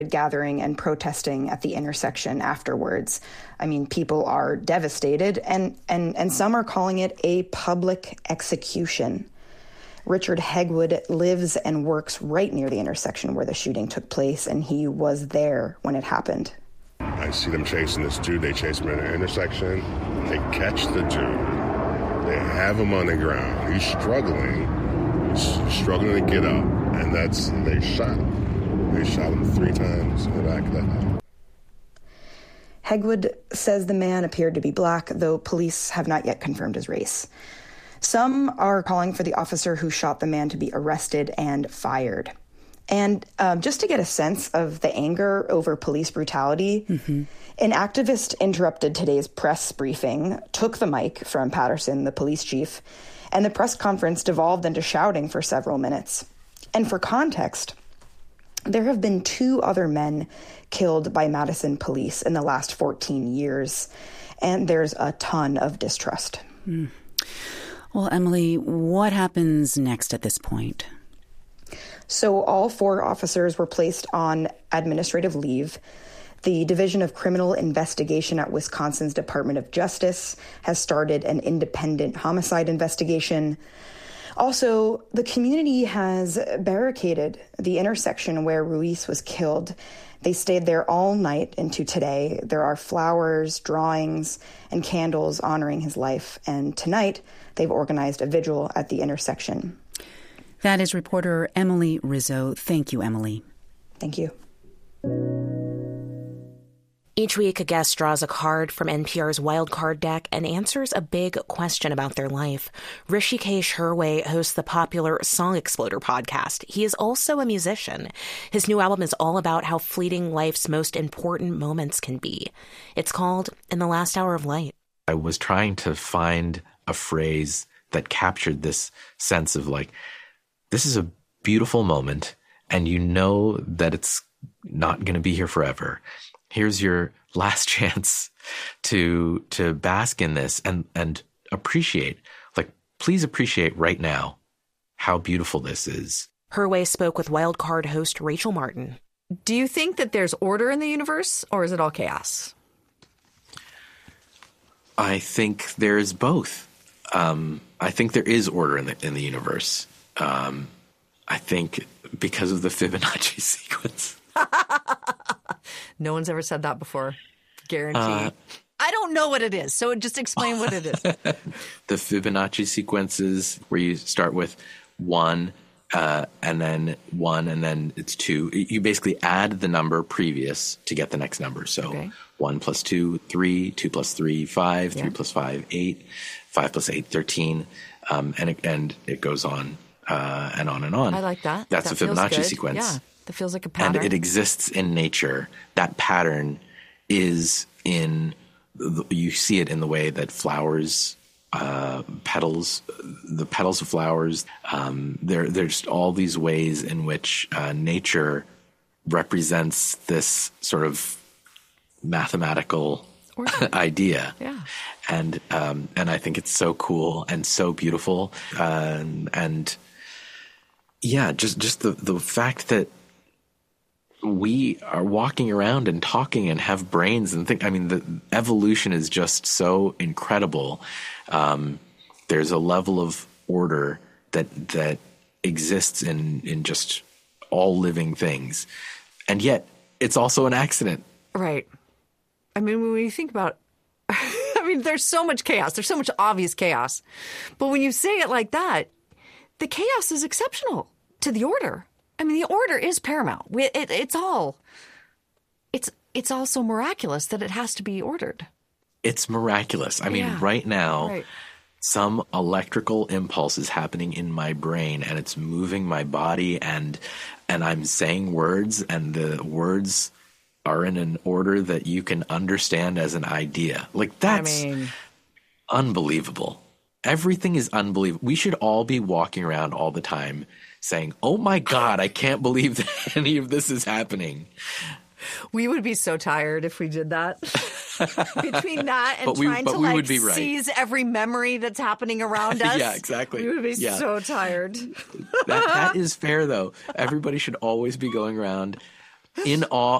gathering and protesting at the intersection afterwards. I mean, people are devastated, and some are calling it a public execution. Richard Hegwood lives and works right near the intersection where the shooting took place, and he was there when it happened. I see them chasing this dude. They chase him in an intersection. They catch the dude. They have him on the ground. He's struggling. He's struggling to get up, and they shot him. They shot him 3 times in the back of the head. Hegwood says the man appeared to be black, though police have not yet confirmed his race. Some are calling for the officer who shot the man to be arrested and fired. And just to get a sense of the anger over police brutality, an activist interrupted today's press briefing, took the mic from Patterson, the police chief, and the press conference devolved into shouting for several minutes. And for context, there have been 2 other men killed by Madison police in the last 14 years, and there's a ton of distrust. Well, Emily, what happens next at this point? So all 4 officers were placed on administrative leave. The Division of Criminal Investigation at Wisconsin's Department of Justice has started an independent homicide investigation. Also, the community has barricaded the intersection where Ruiz was killed. They stayed there all night into today. There are flowers, drawings, and candles honoring his life. And tonight, they've organized a vigil at the intersection. That is reporter Emily Rizzo. Thank you, Emily. Thank you. Each week, a guest draws a card from NPR's Wildcard deck and answers a big question about their life. Hrishikesh Hirway hosts the popular Song Exploder podcast. He is also a musician. His new album is all about how fleeting life's most important moments can be. It's called In the Last Hour of Light. I was trying to find a phrase that captured this sense of like, this is a beautiful moment, and you know that it's not going to be here forever. Here's your last chance to bask in this and appreciate, like, please appreciate right now how beautiful this is. Hirway spoke with Wildcard host Rachel Martin. Do you think that there's order in the universe, or is it all chaos? I think there's both. I think there is order in the universe. I think because of the Fibonacci sequence. No one's ever said that before. Guarantee. I don't know what it is, so just explain what it is. The Fibonacci sequences where you start with 1 and then 1 and then it's 2. You basically add the number previous to get the next number. So 1 plus 2, 3, 2 plus 3, 5, 3 plus 5, 8, 5 plus 8, 13. And it goes on and on and on. I like that. That's that a Fibonacci sequence. Yeah, that feels like a pattern. And it exists in nature. That pattern is you see it in the way that flowers, the petals of flowers. There's all these ways in which nature represents this sort of mathematical idea. Yeah. And I think it's so cool and so beautiful. And yeah, just the fact that we are walking around and talking and have brains and think, I mean, the evolution is just so incredible. There's a level of order that exists in just all living things. And yet it's also an accident. Right. I mean, when you think about, I mean, there's so much chaos. There's so much obvious chaos. But when you say it like that, the chaos is exceptional to the order. I mean, the order is paramount. It's all so miraculous that it has to be ordered. It's miraculous. I mean, right now, some electrical impulse is happening in my brain and it's moving my body and I'm saying words and the words are in an order that you can understand as an idea. Like that's unbelievable. Everything is unbelievable. We should all be walking around all the time saying, oh my God, I can't believe that any of this is happening. We would be so tired if we did that. Between that and would be right. Seize every memory that's happening around us. Yeah, exactly. We would be so tired. That is fair, though. Everybody should always be going around in awe